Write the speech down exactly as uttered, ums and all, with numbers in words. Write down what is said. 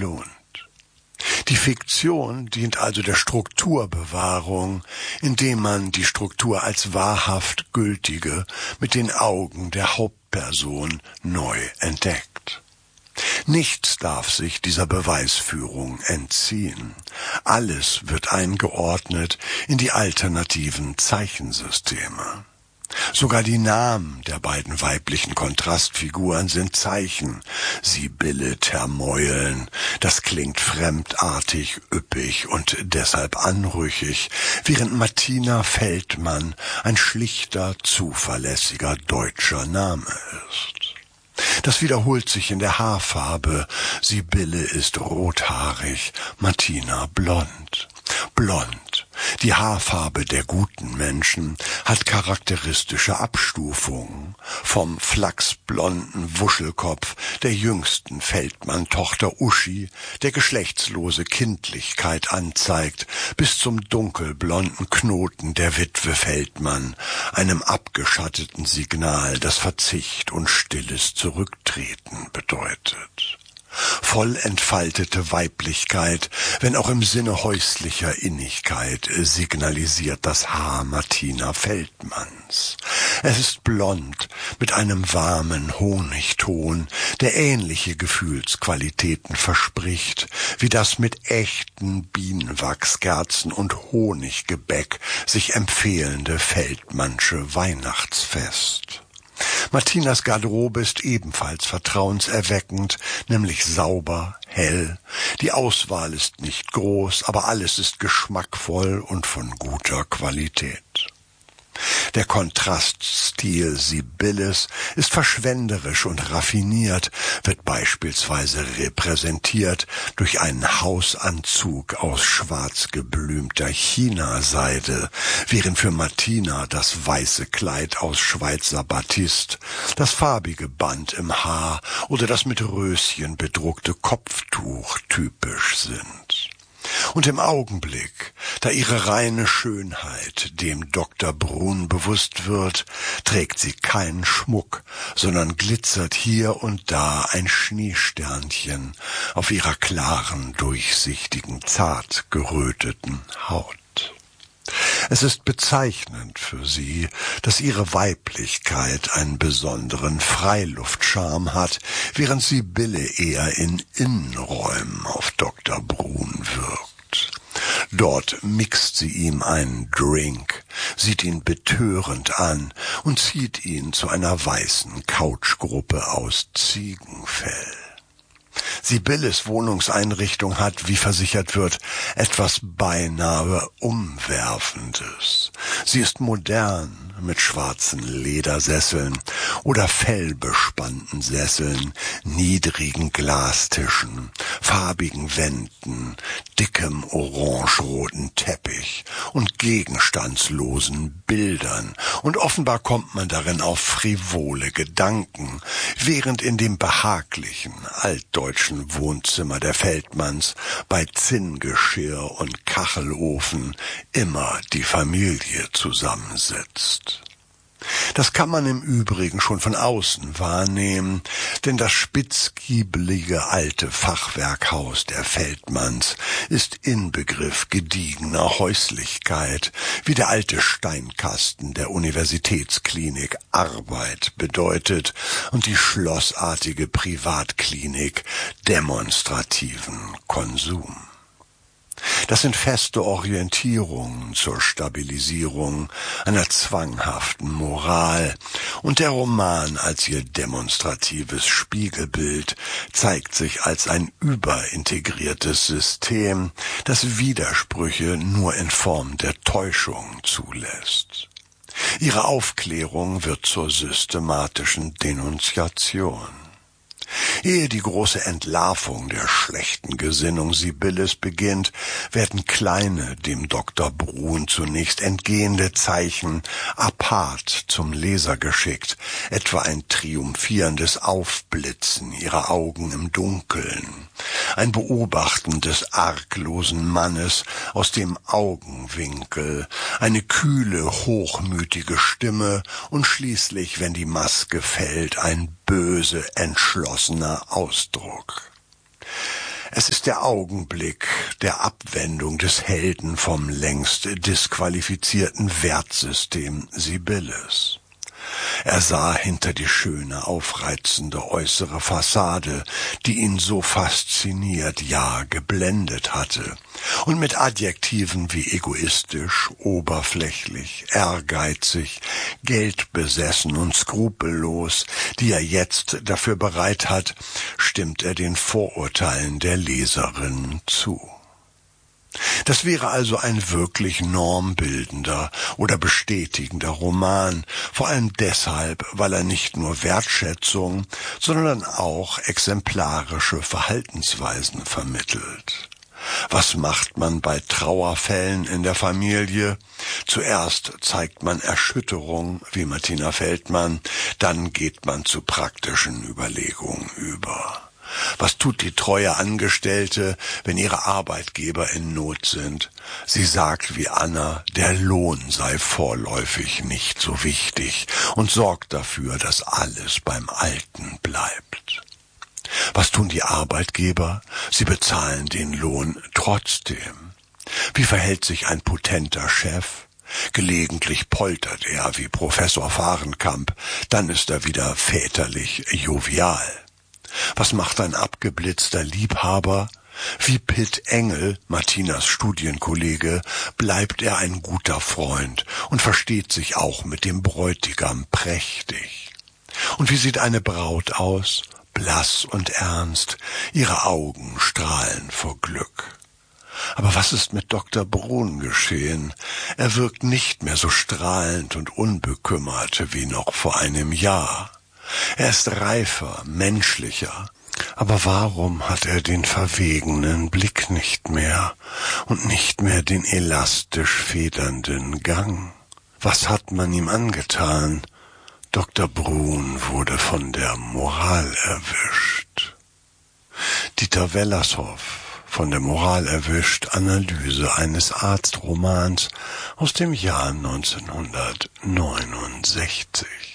belohnt. Die Fiktion dient also der Strukturbewahrung, indem man die Struktur als wahrhaft gültige mit den Augen der Hauptperson neu entdeckt. Nichts darf sich dieser Beweisführung entziehen. Alles wird eingeordnet in die alternativen Zeichensysteme. Sogar die Namen der beiden weiblichen Kontrastfiguren sind Zeichen. Sibylle Termeulen, das klingt fremdartig, üppig und deshalb anrüchig, während Martina Feldmann ein schlichter, zuverlässiger deutscher Name ist. Das wiederholt sich in der Haarfarbe. Sibylle ist rothaarig, Martina blond. Blond, die Haarfarbe der guten Menschen, hat charakteristische Abstufungen. Vom flachsblonden Wuschelkopf der jüngsten Feldmann-Tochter Uschi, der geschlechtslose Kindlichkeit anzeigt, bis zum dunkelblonden Knoten der Witwe Feldmann, einem abgeschatteten Signal, das Verzicht und stilles Zurücktreten bedeutet. Voll entfaltete Weiblichkeit, wenn auch im Sinne häuslicher Innigkeit, signalisiert das Haar Martina Feldmanns. Es ist blond, mit einem warmen Honigton, der ähnliche Gefühlsqualitäten verspricht, wie das mit echten Bienenwachskerzen und Honiggebäck sich empfehlende Feldmannsche Weihnachtsfest. Martinas Garderobe ist ebenfalls vertrauenserweckend, nämlich sauber, hell. Die Auswahl ist nicht groß, aber alles ist geschmackvoll und von guter Qualität. Der Kontraststil Sibylles ist verschwenderisch und raffiniert, wird beispielsweise repräsentiert durch einen Hausanzug aus schwarz geblümter Chinaseide, während für Martina das weiße Kleid aus Schweizer Batist, das farbige Band im Haar oder das mit Röschen bedruckte Kopftuch typisch sind. Und im Augenblick, da ihre reine Schönheit dem Doktor Brun bewusst wird, trägt sie keinen Schmuck, sondern glitzert hier und da ein Schneesternchen auf ihrer klaren, durchsichtigen, zart geröteten Haut. Es ist bezeichnend für sie, dass ihre Weiblichkeit einen besonderen Freiluftscharme hat, während Sibylle eher in Innenräumen auf Doktor Brun wirkt. Dort mixt sie ihm einen Drink, sieht ihn betörend an und zieht ihn zu einer weißen Couchgruppe aus Ziegenfell. Sibylles Wohnungseinrichtung hat, wie versichert wird, etwas beinahe Umwerfendes. Sie ist modern, mit schwarzen Ledersesseln oder fellbespannten Sesseln, niedrigen Glastischen, farbigen Wänden, dickem orangeroten Teppich und gegenstandslosen Bildern, und offenbar kommt man darin auf frivole Gedanken, während in dem behaglichen, altdeutschen Wohnzimmer der Feldmanns bei Zinngeschirr und Kachelofen immer die Familie zusammensitzt. Das kann man im Übrigen schon von außen wahrnehmen, denn das spitzgiebelige alte Fachwerkhaus der Feldmanns ist Inbegriff gediegener Häuslichkeit, wie der alte Steinkasten der Universitätsklinik Arbeit bedeutet und die schlossartige Privatklinik demonstrativen Konsum. Das sind feste Orientierungen zur Stabilisierung einer zwanghaften Moral, und der Roman als ihr demonstratives Spiegelbild zeigt sich als ein überintegriertes System, das Widersprüche nur in Form der Täuschung zulässt. Ihre Aufklärung wird zur systematischen Denunziation. Ehe die große Entlarvung der schlechten Gesinnung Sibylles beginnt, werden kleine, dem Doktor Brun zunächst entgehende Zeichen apart zum Leser geschickt, etwa ein triumphierendes Aufblitzen ihrer Augen im Dunkeln, ein Beobachten des arglosen Mannes aus dem Augenwinkel, eine kühle, hochmütige Stimme und schließlich, wenn die Maske fällt, ein böse, entschlossener Ausdruck. Es ist der Augenblick der Abwendung des Helden vom längst disqualifizierten Wertsystem Sibylles. Er sah hinter die schöne, aufreizende äußere Fassade, die ihn so fasziniert, ja geblendet hatte, und mit Adjektiven wie egoistisch, oberflächlich, ehrgeizig, geldbesessen und skrupellos, die er jetzt dafür bereit hat, stimmt er den Vorurteilen der Leserin zu. Das wäre also ein wirklich normbildender oder bestätigender Roman, vor allem deshalb, weil er nicht nur Wertschätzung, sondern auch exemplarische Verhaltensweisen vermittelt. Was macht man bei Trauerfällen in der Familie? Zuerst zeigt man Erschütterung, wie Martina Feldmann, dann geht man zu praktischen Überlegungen über. Was tut die treue Angestellte, wenn ihre Arbeitgeber in Not sind? Sie sagt wie Anna, der Lohn sei vorläufig nicht so wichtig und sorgt dafür, dass alles beim Alten bleibt. Was tun die Arbeitgeber? Sie bezahlen den Lohn trotzdem. Wie verhält sich ein potenter Chef? Gelegentlich poltert er wie Professor Fahrenkamp, dann ist er wieder väterlich jovial. Was macht ein abgeblitzter Liebhaber? Wie Pitt Engel, Martinas Studienkollege, bleibt er ein guter Freund und versteht sich auch mit dem Bräutigam prächtig. Und wie sieht eine Braut aus? Blass und ernst, ihre Augen strahlen vor Glück. Aber was ist mit Doktor Brun geschehen? Er wirkt nicht mehr so strahlend und unbekümmert wie noch vor einem Jahr. Er ist reifer, menschlicher. Aber warum hat er den verwegenen Blick nicht mehr und nicht mehr den elastisch federnden Gang? Was hat man ihm angetan? Doktor Brun wurde von der Moral erwischt. Dieter Wellershoff, von der Moral erwischt, Analyse eines Arztromans aus dem Jahr neunzehnhundertneunundsechzig.